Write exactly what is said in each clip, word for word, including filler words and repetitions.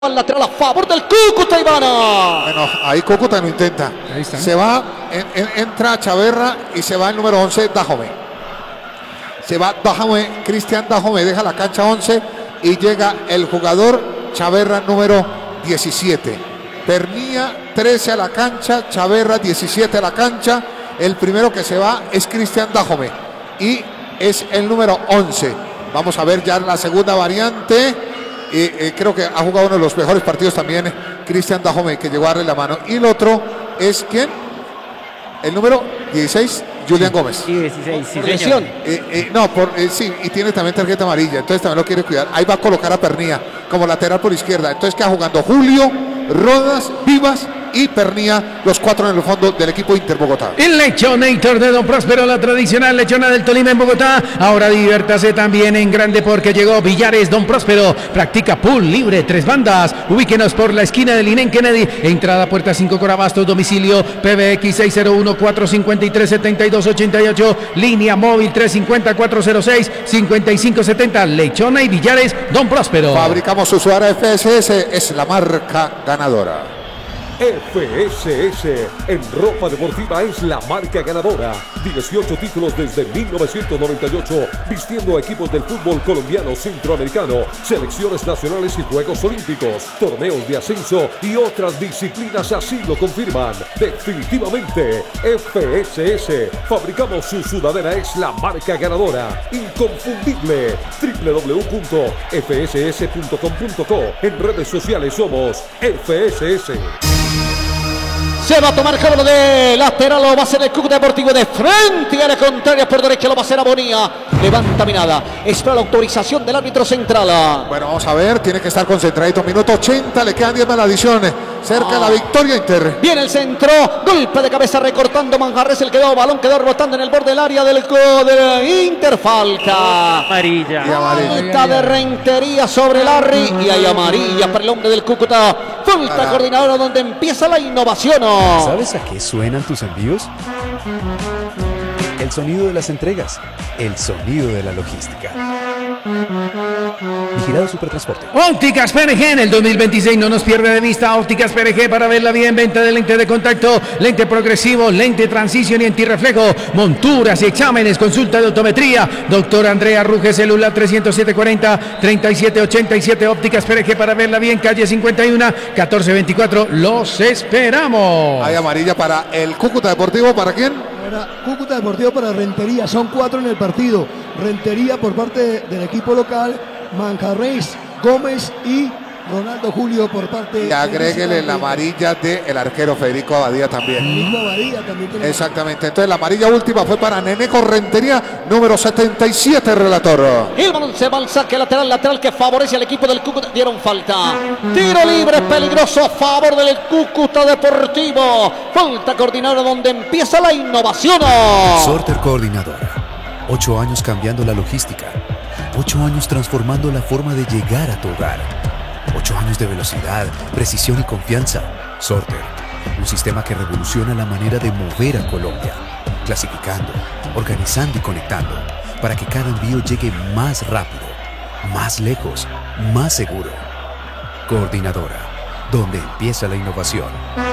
Al lateral a favor del Cúcuta, Ivana. Bueno, ahí Cúcuta no intenta. Se va, en, en, entra Chaverra y se va el número once, Dajome. Se va Dajome, Cristian Dajome, deja la cancha once y llega el jugador Chaverra número diecisiete. Pernía trece a la cancha, Chaverra diecisiete a la cancha. El primero que se va es Cristian Dajome y es el número once. Vamos a ver ya la segunda variante. Eh, eh, creo que ha jugado uno de los mejores partidos también eh, Cristian Dajome, que llegó a darle la mano. Y el otro es ¿quién? El número dieciséis, Julián Gómez. Sí, dieciséis, sí, lesión. Eh, eh, no, por, eh, sí, y tiene también tarjeta amarilla, entonces también lo quiere cuidar. Ahí va a colocar a Pernía como lateral por izquierda. Entonces queda jugando Julio, Rodas, Vivas y Pernía, los cuatro en el fondo del equipo Inter Bogotá. El Lechonator de Don Próspero, la tradicional lechona del Tolima en Bogotá. Ahora diviértase también en grande porque llegó Villares. Don Próspero practica pool libre, tres bandas. Ubíquenos por la esquina del Inén Kennedy. Entrada puerta cinco Corabastos, domicilio P B X seis cero uno, cuatro cinco tres, siete dos ocho ocho. Línea móvil tres cinco cero, cuatro cero seis, cinco cinco siete cero. Lechona y Villares, Don Próspero. Fabricamos su Suara F S S, es la marca ganadora. F S S en ropa deportiva es la marca ganadora. dieciocho títulos desde mil novecientos noventa y ocho, vistiendo a equipos del fútbol colombiano, centroamericano, selecciones nacionales y Juegos Olímpicos, torneos de ascenso y otras disciplinas así lo confirman. Definitivamente, F S S, fabricamos su sudadera, es la marca ganadora. Inconfundible. doble u doble u doble u punto f s s punto com punto co. En redes sociales somos F S S. Se va a tomar cobro de lateral, lo va a hacer el Cúcuta Deportivo de frente a la contraria, por derecha lo va a hacer a Bonilla. Levanta mirada, espera la autorización del árbitro central. Bueno, vamos a ver, tiene que estar concentradito. Minuto ochenta, le quedan diez más la adición. Cerca ah. de la victoria Inter. Viene el centro, golpe de cabeza recortando Manjarres, el quedó, balón quedó rebotando en el borde del área del, del Inter. Falta. Amarilla. Y amarilla. Falta de Rentería sobre Larry y hay amarilla para el hombre del Cúcuta. Falta coordinadora donde empieza la innovación. ¿Sabes a qué suenan tus envíos? El sonido de las entregas, el sonido de la logística. Vigilado Supertransporte. Ópticas P R G en el dos mil veintiséis, no nos pierde de vista. Ópticas P R G para verla bien. Venta de lente de contacto, lente progresivo, lente transición y antirreflejo, monturas y exámenes, consulta de optometría. Doctor Andrea Ruge, celular trescientos siete cuarenta, treinta y siete ochenta y siete. Ópticas P R G para verla bien, calle cincuenta y uno, catorce veinticuatro. Los esperamos. Hay amarilla para el Cúcuta Deportivo. ¿Para quién? Para Cúcuta Deportivo, para Rentería. Son cuatro en el partido. Rentería por parte del equipo local, Manjarres, Gómez y Ronaldo Julio por parte. Y agréguele la amarilla del arquero Federico Abadía también. Federico Abadía también tiene. Exactamente. Entonces la amarilla última fue para Neneco Rentería, número setenta y siete, relator. El balón se va al saque lateral, lateral que favorece al equipo del Cúcuta. Dieron falta. Tiro libre peligroso a favor del Cúcuta Deportivo. Falta coordinadora donde empieza la innovación. Sorter Coordinadora. Ocho años cambiando la logística. Ocho años transformando la forma de llegar a tu hogar. Ocho años de velocidad, precisión y confianza. Sorter, un sistema que revoluciona la manera de mover a Colombia. Clasificando, organizando y conectando, para que cada envío llegue más rápido, más lejos, más seguro. Coordinadora, donde empieza la innovación.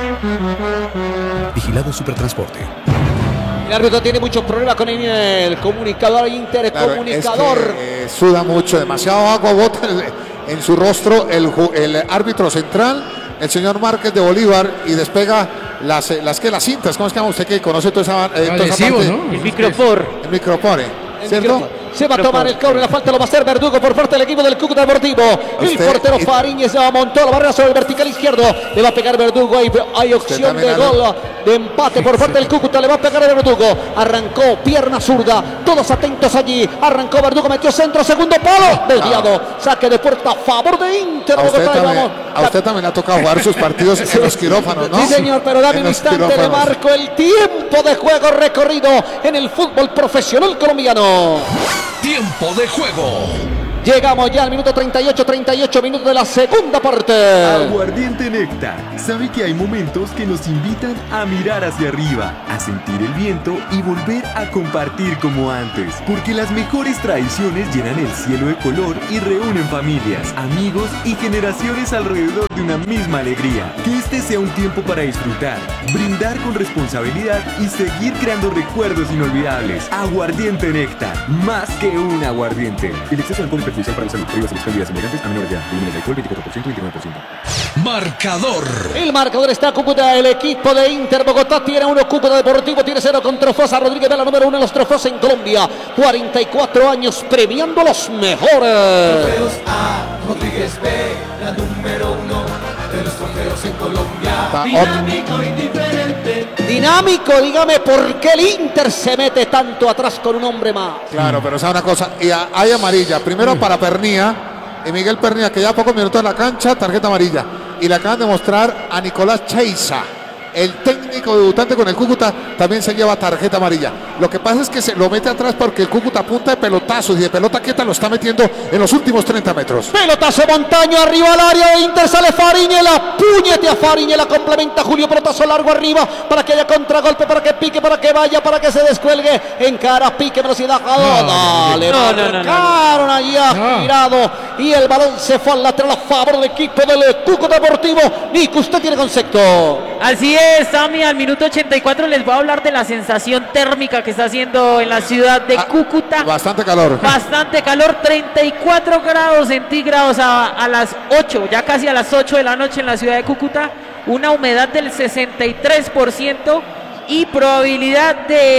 Vigilado Supertransporte. El árbitro tiene muchos problemas con el comunicador intercomunicador. Claro, es que, eh, suda mucho, demasiado agua bota en su rostro el, el árbitro central, el señor Márquez de Bolívar, y despega las, las, que las cintas. ¿Cómo se llama usted que conoce toda esa, eh, toda esa parte? ¿No? El micropor. El micropore, ¿cierto? Se va a tomar el cobro, la falta lo va a hacer Verdugo por parte del equipo del Cúcuta Deportivo. El portero y... Fariñez se montó la barrera sobre el vertical izquierdo. Le va a pegar Verdugo, hay, hay opción de gol, de empate por parte del Cúcuta. Le va a pegar a Verdugo. Arrancó pierna zurda, todos atentos allí. Arrancó Verdugo, metió centro, segundo palo, desviado. Saque de puerta a favor de Inter. A usted, también, a usted también le ha tocado jugar sus partidos en los quirófanos, ¿no? Sí, señor, pero dame un instante, le marco el tiempo de juego recorrido en el fútbol profesional colombiano. Tiempo de juego. Llegamos ya al minuto treinta y ocho, treinta y ocho minutos de la segunda parte. Aguardiente Néctar sabe que hay momentos que nos invitan a mirar hacia arriba, a sentir el viento y volver a compartir como antes. Porque las mejores tradiciones llenan el cielo de color y reúnen familias, amigos y generaciones alrededor de una misma alegría. Que este sea un tiempo para disfrutar, brindar con responsabilidad y seguir creando recuerdos inolvidables. Aguardiente Néctar, más que un aguardiente. El exceso de alcohol es perjudicial para la salud. Prohíbas las bebidas embriagantes a menores de edad. Volumen de alcohol veinticuatro por ciento y veintinueve por ciento. Marcador. El marcador está Cúcuta. El equipo de Inter Bogotá tiene uno. Cúcuta Deportivo tiene cero con Trofosa Rodríguez, la número uno en los trofeos en Colombia. cuarenta y cuatro años premiando a los mejores. Trofeos A, Rodríguez B, la número uno de los trofeos en Colombia. Dinámico y diferente. Dinámico, dígame por qué el Inter se mete tanto atrás con un hombre más. Claro, pero sabe una cosa, y hay amarilla. Primero para Pernía, y Miguel Pernía, que ya pocos minutos en la cancha, tarjeta amarilla. Y le acaban de mostrar a Nicolás Cheiza. El técnico debutante con el Cúcuta también se lleva tarjeta amarilla. Lo que pasa es que se lo mete atrás porque el Cúcuta apunta de pelotazos y de pelota quieta lo está metiendo en los últimos treinta metros. Pelotazo Montaño arriba al área de Inter, sale Fariñela, puñete a Fariñela, complementa Julio, pelotazo largo arriba para que haya contragolpe, para que pique, para que vaya, para que se descuelgue, encara, pique, velocidad, no, le no, no, no, marcaron no. allí a girado y el balón se fue al lateral a favor del equipo del Cúcuta Deportivo. Nico, usted tiene concepto. Así es, Sammy, al minuto ochenta y cuatro les voy a hablar de la sensación térmica que está haciendo en la ciudad de Cúcuta. Bastante calor. Bastante calor, treinta y cuatro grados centígrados a, a las ocho, ya casi a las ocho de la noche en la ciudad de Cúcuta. Una humedad del sesenta y tres por ciento y probabilidad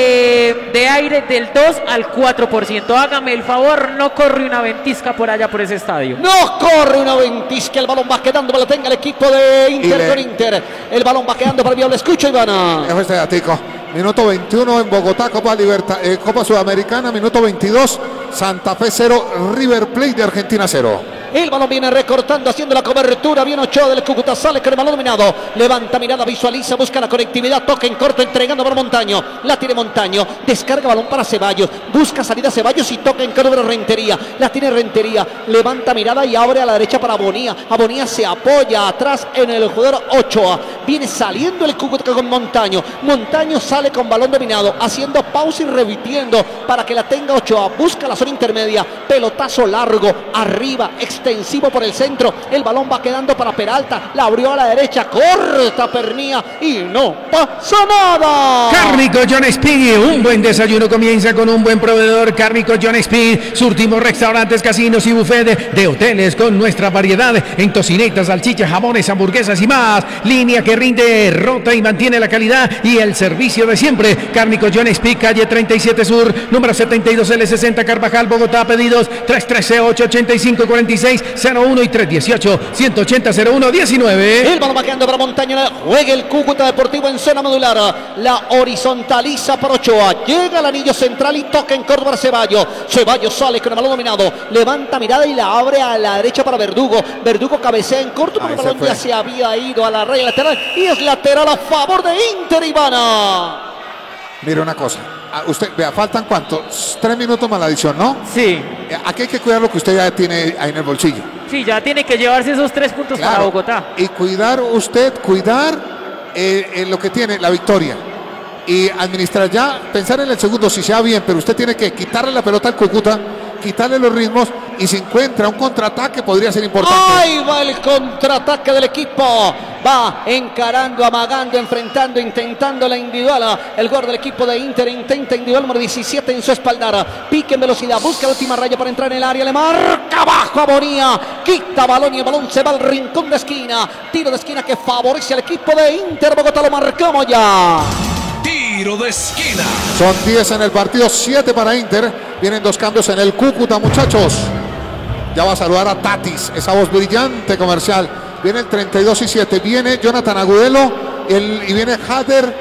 de, de aire del dos al cuatro por ciento. Hágame el favor, no corre una ventisca por allá por ese estadio. No corre una ventisca, el balón va quedando, la tenga el equipo de Inter le... con Inter. El balón va quedando para Viable. Escucha, Ivana. Dejo este datico. Minuto veintiuno en Bogotá, Copa Libertad, eh, Copa Sudamericana. Minuto veintidós, Santa Fe cero, River Plate de Argentina cero. El balón viene recortando, haciendo la cobertura. Viene Ochoa del Cúcuta, sale con el balón dominado. Levanta mirada, visualiza, busca la conectividad. Toca en corto, entregando para Montaño. La tiene Montaño. Descarga balón para Ceballos. Busca salida Ceballos y toca en corto para Rentería. La tiene Rentería. Levanta mirada y abre a la derecha para Bonía. A Bonía se apoya atrás en el jugador Ochoa. Viene saliendo el Cúcuta con Montaño. Montaño sale con balón dominado, haciendo pausa y repitiendo para que la tenga Ochoa. Busca la zona intermedia. Pelotazo largo, arriba, extensivo por el centro. El balón va quedando para Peralta. La abrió a la derecha. Corta Pernía y no pasa nada. Cárnico John Speed. Un buen desayuno comienza con un buen proveedor. Cárnico John Speed. Surtimos restaurantes, casinos y buffet de, de hoteles con nuestra variedad en tocinetas, salchichas, jamones, hamburguesas y más. Línea que rinde, rota y mantiene la calidad y el servicio de siempre. Cárnico John Speed, calle treinta y siete Sur, número setenta y dos L sesenta, Carvajal, Bogotá. Pedidos tres uno tres, ocho ocho cinco, cuatro seis cero uno y tres uno ocho, uno ocho cero, cero uno diecinueve. El balón va quedando para Montaño. Juega el Cúcuta Deportivo en zona modular. La horizontaliza para Ochoa. Llega al anillo central y toca en Córdoba Ceballos. Ceballos sale con el balón dominado. Levanta mirada y la abre a la derecha para Verdugo. Verdugo cabecea en corto, pero el balón ya se había ido a la raya lateral. Y es lateral a favor de Inter, Ivana. Mira una cosa. Usted, vea, faltan cuántos, tres minutos más la adición, ¿no? Sí. Aquí hay que cuidar lo que usted ya tiene ahí en el bolsillo. Sí, ya tiene que llevarse esos tres puntos claro, para Bogotá. Y cuidar usted, cuidar eh, en lo que tiene, la victoria. Y administrar ya, pensar en el segundo si sea bien, pero usted tiene que quitarle la pelota al Cúcuta, quitarle los ritmos y si encuentra un contraataque podría ser importante. Ahí va el contraataque del equipo. Va encarando, amagando, enfrentando, intentando la individual. El jugador del equipo de Inter intenta individual número diecisiete en su espaldar. Pique en velocidad, busca la última raya para entrar en el área. Le marca abajo a Bonía. Quita balón y el balón se va al rincón de esquina. Tiro de esquina que favorece al equipo de Inter Bogotá. Lo marcamos ya. Tiro de esquina. Son diez en el partido, siete para Inter. Vienen dos cambios en el Cúcuta, muchachos. Ya va a saludar a Tatis, esa voz brillante comercial. Viene el treinta y dos y siete. Viene Jonathan Agudelo el, y viene Hader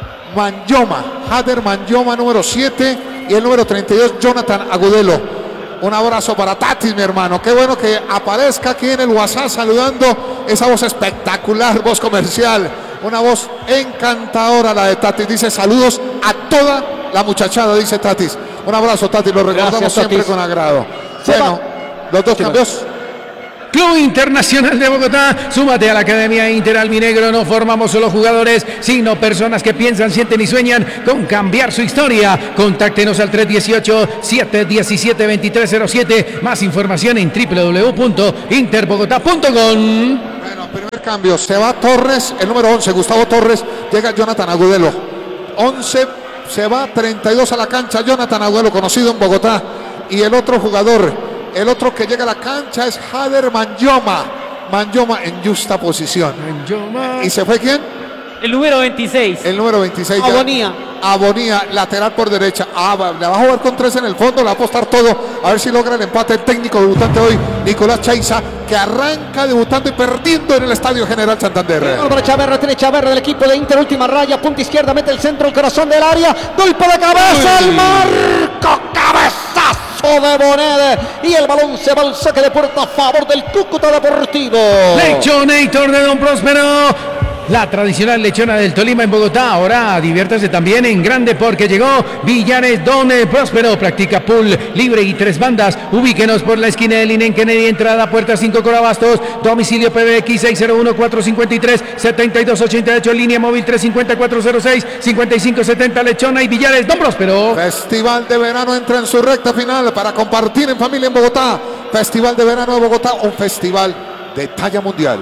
Manyoma. Hader Manyoma número siete y el número treinta y dos Jonathan Agudelo. Un abrazo para Tatis, mi hermano. Qué bueno que aparezca aquí en el WhatsApp saludando. Esa voz espectacular, voz comercial. Una voz encantadora la de Tatis. Dice saludos a toda la muchachada, dice Tatis. Un abrazo, Tatis. Lo recordamos Gracias, siempre Tatis. Con agrado. Se bueno. va. Los dos cambios. Club Internacional de Bogotá, súmate a la Academia Inter Albinegro. No formamos solo jugadores, sino personas que piensan, sienten y sueñan con cambiar su historia. Contáctenos al tres uno ocho, siete uno siete, dos tres cero siete. Más información en w w w punto interbogotá punto com. Bueno, primer cambio. Se va Torres, el número once, Gustavo Torres. Llega Jonathan Agudelo. once, se va treinta y dos a la cancha. Jonathan Agudelo, conocido en Bogotá. Y el otro jugador... El otro que llega a la cancha es Jader Manyoma. Manyoma en justa posición. Manyoma. ¿Y se fue quién? El número veintiséis. El número veintiséis. Abonía. Abonía, lateral por derecha. Ah, va, le va a jugar con tres en el fondo, le va a apostar todo. A ver si logra el empate. El técnico debutante hoy, Nicolás Chaiza, que arranca debutando y perdiendo en el Estadio General Santander. Álvaro Chaverra, tiene Chaverra del equipo de Inter, última raya, punta izquierda, mete el centro, el corazón del área. Golpe de cabeza, el marco, cabezazo de Bonet, y el balón se va al saque de puerta a favor del Cúcuta Deportivo. Lechonator de Don Próspero. La tradicional lechona del Tolima en Bogotá. Ahora diviértase también en grande porque llegó Villares Don Próspero. Practica pool libre y tres bandas. Ubíquenos por la esquina del Inen Kennedy. Entrada puerta cinco Corabastos. Domicilio P B X seis cero uno, cuatro cinco tres, siete dos ocho ocho. Línea móvil tres cinco cuatro cero seis, cinco cinco siete cero. Lechona y Villares Don Próspero. Festival de verano entra en su recta final para compartir en familia en Bogotá. Festival de verano de Bogotá. Un festival de talla mundial.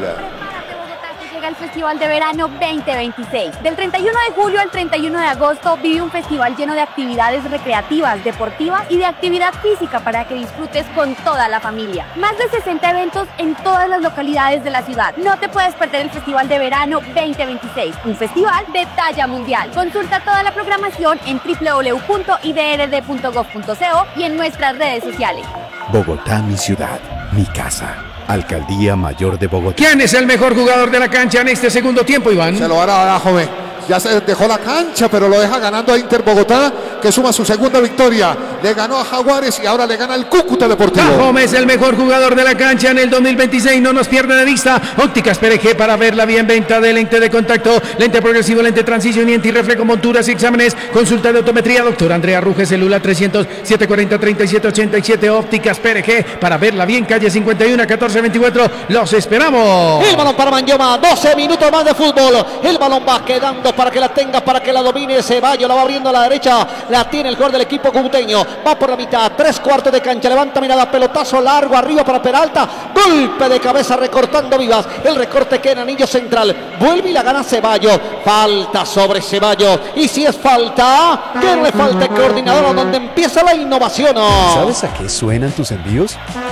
El Festival de Verano veinte veintiséis. Del treinta y uno de julio al treinta y uno de agosto vive un festival lleno de actividades recreativas, deportivas y de actividad física para que disfrutes con toda la familia. Más de sesenta eventos en todas las localidades de la ciudad. No te puedes perder el Festival de Verano veinte veintiséis, un festival de talla mundial. Consulta toda la programación en w w w punto i d r d punto gov punto co y en nuestras redes sociales. Bogotá, mi ciudad, mi casa. Alcaldía Mayor de Bogotá. ¿Quién es el mejor jugador de la cancha en este segundo tiempo, Iván? Se lo hará a Dajome. Ya se dejó la cancha, pero lo deja ganando a Inter Bogotá, que suma su segunda victoria. Le ganó a Jaguares y ahora le gana al Cúcuta Deportivo. Dajome es el mejor jugador de la cancha en el dos mil veintiséis. No nos pierda de vista. Ópticas P R G para verla bien. Venta de lente de contacto, lente progresivo, lente transición y antirreflejo, monturas y exámenes. Consulta de optometría. Doctor Andrea Ruge, celular trescientos, setecientos cuarenta, treinta y siete ochenta y siete. Ópticas P R G para verla bien. Calle cincuenta y uno, catorce veinticuatro. Los esperamos. El balón para Manyoma. doce minutos más de fútbol. El balón va quedando para que la tenga, para que la domine Ceballos, la va abriendo a la derecha, la tiene el jugador del equipo cubuteño, va por la mitad, tres cuartos de cancha, levanta mirada, pelotazo largo arriba para Peralta, golpe de cabeza recortando Vivas, el recorte queda en anillo central, vuelve y la gana Ceballos, falta sobre Ceballos, y si es falta, que no le falta el coordinador, donde empieza la innovación. ¿Sabes a qué suenan tus envíos?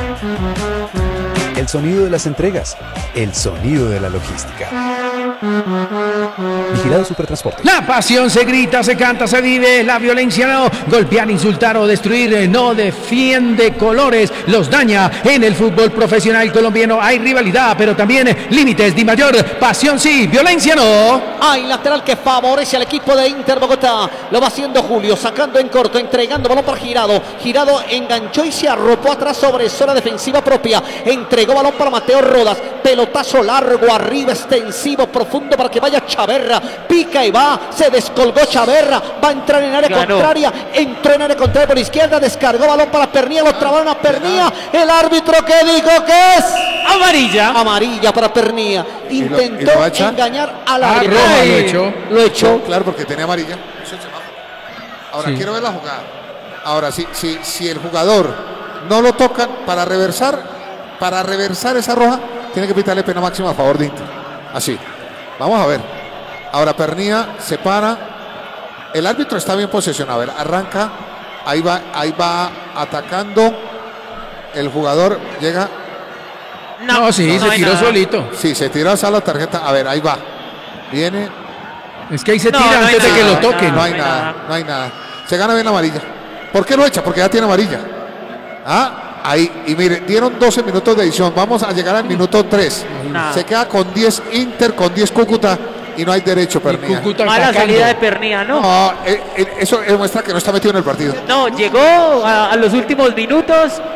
El sonido de las entregas, el sonido de la logística. Vigilado Supertransporte. La pasión se grita, se canta, se vive. La violencia no. Golpear, insultar o destruir no defiende colores, los daña. En el fútbol profesional colombiano hay rivalidad, pero también límites. Di mayor, pasión sí, violencia no. Hay lateral que favorece al equipo de Inter Bogotá. Lo va haciendo Julio, sacando en corto, entregando balón para Girado. Girado enganchó y se arropó atrás sobre zona defensiva propia. Entregó balón para Mateo Rodas. Pelotazo largo, arriba, extensivo, profundo para que vaya Chaverra. Pica y va, se descolgó Chaverra. Va a entrar en área Ganó. contraria. Entró en área contraria por izquierda. Descargó balón para Pernía. Lo trabaron a Pernía. El árbitro que dijo que es amarilla. Amarilla para Pernía. Intentó ¿Y lo va a echar? engañar al Ah, árbitro. roja, Ay, lo echó. Lo echó. Claro, porque tenía amarilla. Eso es semáforo. Ahora, Sí. quiero ver la jugada. Ahora, si, si, si el jugador no lo tocan para reversar, para reversar esa roja, tiene que pitarle pena máxima a favor de Inter. Así. Vamos a ver. Ahora Pernía se para. El árbitro está bien posicionado. A ver, arranca. Ahí va, ahí va atacando. El jugador llega. No, sí, no se hay tiró nada. solito. Sí, se tiró a la tarjeta. A ver, ahí va. Viene. Es que ahí se No, tira no hay antes de que nada, lo no hay toquen. No hay No hay nada, nada. no hay nada. Se gana bien la amarilla. ¿Por qué lo echa? Porque ya tiene amarilla. Ah, ahí. Y mire, dieron doce minutos de edición. Vamos a llegar al minuto tres. Nada. Se queda con diez Inter, con diez Cúcuta y no hay derecho, Pernía. Cúcuta Mala atacando. salida de Pernía, ¿no? No, eh, eh, eso demuestra que no está metido en el partido. No, llegó a, a los últimos minutos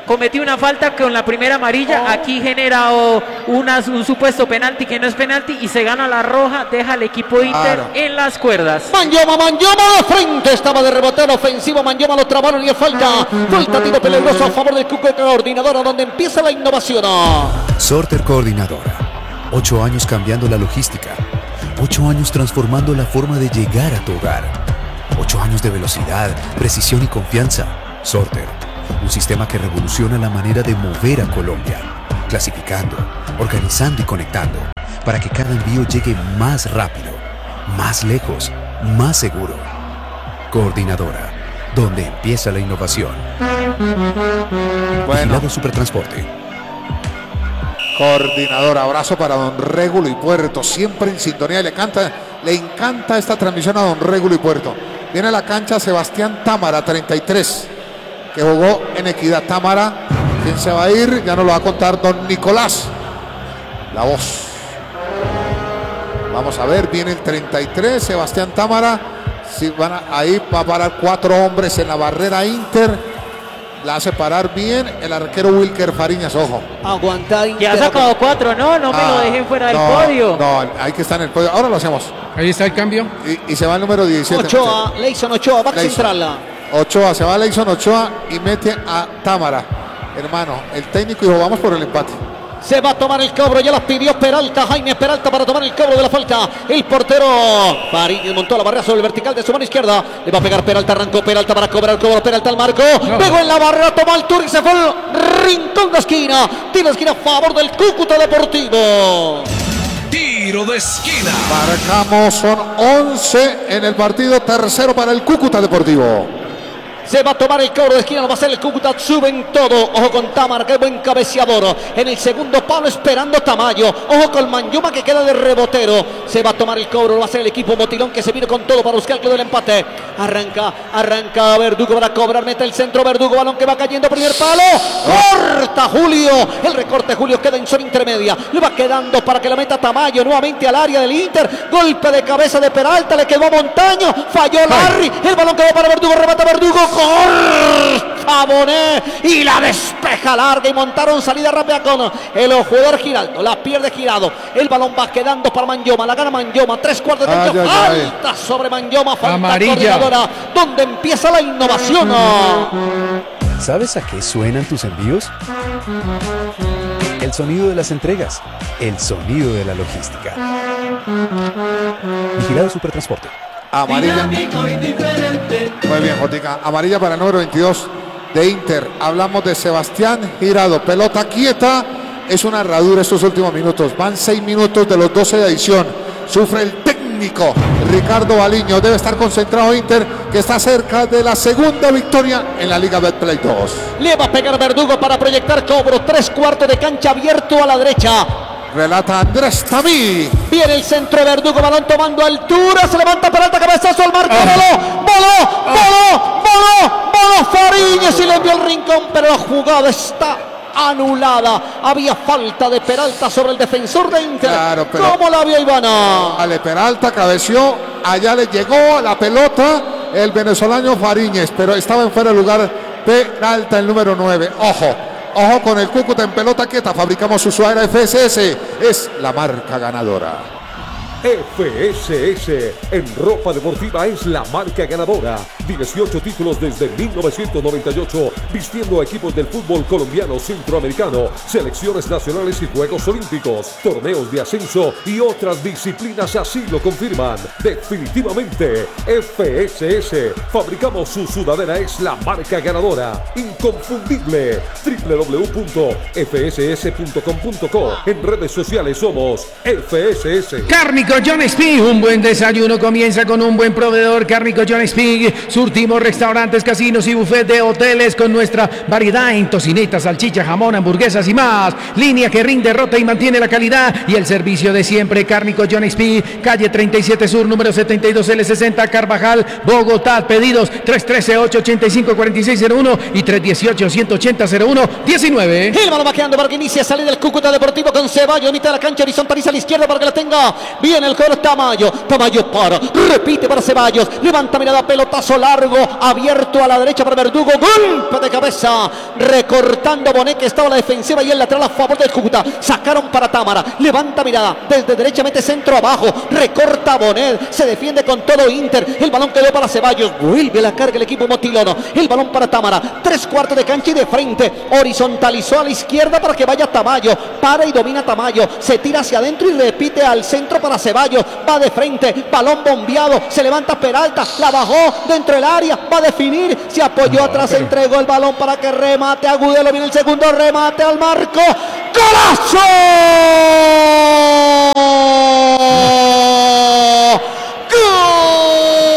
cometió una falta con la primera amarilla, aquí genera oh, una, un supuesto penalti que no es penalti y se gana la roja, deja al equipo Inter claro. en las cuerdas. Manjoma, Manjoma de frente, estaba de rebotero ofensivo, Manjoma lo trabaron y es falta, falta tiro peligroso a favor del Cúcuta Coordinadora, donde empieza la innovación. Sorter Coordinadora, ocho años cambiando la logística, ocho años transformando la forma de llegar a tu hogar, ocho años de velocidad, precisión y confianza. Sorter, un sistema que revoluciona la manera de mover a Colombia, clasificando, organizando y conectando, para que cada envío llegue más rápido, más lejos, más seguro. Coordinadora, donde empieza la innovación. Bueno. Vigilado Supertransporte. Coordinadora, abrazo para don Régulo y Puerto, siempre en sintonía, le encanta, le encanta esta transmisión a don Régulo y Puerto. Viene a la cancha Sebastián Támara, treinta y tres, que jugó en Equidad. Támara, ¿quién se va a ir? Ya nos lo va a contar don Nicolás, la voz. Vamos a ver, viene el treinta y tres, Sebastián Támara. Si van a, ahí va a parar cuatro hombres en la barrera Inter. La hace parar bien el arquero Wilker Fariñas, ojo. Aguanta Inter. Ya ha sacado cuatro, no, no me ah, lo dejen fuera del no, podio. No, hay que estar en el podio. Ahora lo hacemos. Ahí está el cambio. Y, y se va el número diecisiete. Ochoa, Leison Ochoa, back central. Ochoa, se va Leison Ochoa y mete a Támara. Hermano, el técnico dijo, vamos por el empate. Se va a tomar el cobro, ya las pidió Peralta, Jaime Peralta para tomar el cobro de la falta. El portero Fariñas montó la barrera sobre el vertical de su mano izquierda. Le va a pegar Peralta, arrancó Peralta para cobrar el cobro. Peralta al marco, no. Pegó en la barrera, tomó altura y se fue al rincón de esquina. Tiro de esquina a favor del Cúcuta Deportivo. Tiro de esquina. Marcamos, son once en el partido, tercero para el Cúcuta Deportivo. Se va a tomar el cobro de esquina, lo va a hacer el Cúcuta, suben todo. Ojo con Támara, qué buen cabeceador. En el segundo palo esperando Tamayo. Ojo con Manjoma que queda de rebotero. Se va a tomar el cobro, lo va a hacer el equipo Motilón que se viene con todo para buscar el del empate. Arranca, arranca Verdugo para cobrar, mete el centro Verdugo, balón que va cayendo, primer palo. Corta Julio, el recorte Julio queda en zona intermedia. Le va quedando para que lo meta Tamayo nuevamente al área del Inter. Golpe de cabeza de Peralta, le quedó a Montaño. Falló Larry, el balón que va para Verdugo, remata Verdugo. Corta Bonet y la despeja larga y montaron salida rápida con el jugador Giraldo, la pierde Girado, el balón va quedando para Manjoma, la gana Manjoma, tres cuartos de cancha, falta sobre Manjoma, falta amarilla, donde empieza la innovación. ¿Sabes a qué suenan tus envíos? El sonido de las entregas, el sonido de la logística. Vigilado Supertransporte. Amarilla. Muy bien, Jotica. Amarilla para el número veintidós de Inter. Hablamos de Sebastián Girado. Pelota quieta. Es una herradura estos últimos minutos. Van seis minutos de los doce de adición. Sufre el técnico Ricardo Baliño. Debe estar concentrado Inter, que está cerca de la segunda victoria en la Liga Betplay dos. Le va a pegar Verdugo para proyectar cobro. Tres cuartos de cancha abierto a la derecha. Relata Andrés Tamí. Viene el centro de Verdugo, balón tomando altura, se levanta Peralta, cabezazo al marco, oh. voló, voló, voló, voló, voló Fariñas y le envió el rincón, pero la jugada está anulada. Había falta de Peralta sobre el defensor de Inter. Claro, pero ¿cómo la vio Ivana? Ale Peralta cabeció, allá le llegó la pelota el venezolano Fariñas, pero estaba en fuera de lugar Peralta, el número nueve. Ojo. Ojo con el Cúcuta en pelota quieta. Fabricamos su suadera F S S. Es la marca ganadora. F S S en ropa deportiva es la marca ganadora. dieciocho títulos desde mil novecientos noventa y ocho, vistiendo a equipos del fútbol colombiano centroamericano, selecciones nacionales y Juegos Olímpicos, torneos de ascenso y otras disciplinas así lo confirman. Definitivamente, F S S. Fabricamos su sudadera, es la marca ganadora. Inconfundible. doble u doble u doble u punto f s s punto com punto co. En redes sociales somos F S S. Cárnico John Spig, un buen desayuno comienza con un buen proveedor. Cárnico John Spig, surtimos restaurantes, casinos y buffet de hoteles con nuestra variedad en tocinetas, salchicha, jamón, hamburguesas y más. Línea que rinde, rota y mantiene la calidad y el servicio de siempre. Cárnico John Spig, calle treinta y siete Sur, número setenta y dos L sesenta, Carvajal, Bogotá. Pedidos tres uno tres, ocho ocho cinco, cuatro seis cero uno y tres uno ocho, uno ocho cero, cero uno diecinueve. El balón va quedando para que inicie, sale del Cúcuta Deportivo con Ceballos, mitad de la cancha, horizontaliza a la izquierda para que la tenga bien el jugador Tamayo. Tamayo para, repite para Ceballos, levanta mirada, pelotazo largo, abierto a la derecha para Verdugo, golpe de cabeza, recortando Bonet, que estaba a la defensiva y el lateral a favor del Cúcuta. Sacaron para Támara, levanta mirada, desde derecha mete centro abajo, recorta Bonet, se defiende con todo Inter, el balón quedó para Ceballos, vuelve la carga el equipo motilono, el balón para Támara, tres cuartos de cancha y de frente, horizontalizó a la izquierda para que vaya Tamayo, para y domina Tamayo, se tira hacia adentro y repite al centro para Ceballos, va de frente, balón bombeado, se levanta Peralta, la bajó dentro del área, va a definir, se apoyó no, atrás, pero... entregó el balón para que remate Agudelo, viene el segundo remate al marco, ¡golazo!